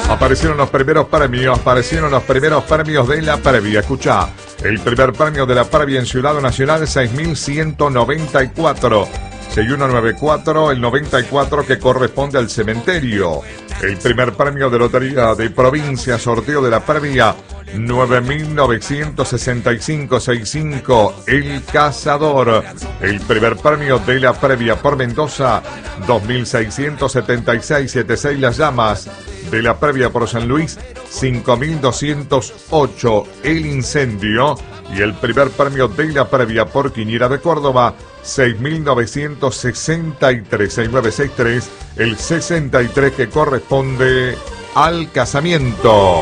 Aparecieron los primeros premios de la previa. Escuchá, el primer premio de la previa en Ciudad Nacional, 6.194. 6194, el 94 que corresponde al cementerio. El primer premio de Lotería de Provincia, sorteo de la previa, 9.965.65, el Cazador. El primer premio de la previa por Mendoza, 2.676.76, Las Llamas. De la previa por San Luis, 5.208, el Incendio. Y el primer premio de la previa por Quiniera de Córdoba, 6.963, 6963, el 63 que corresponde al casamiento.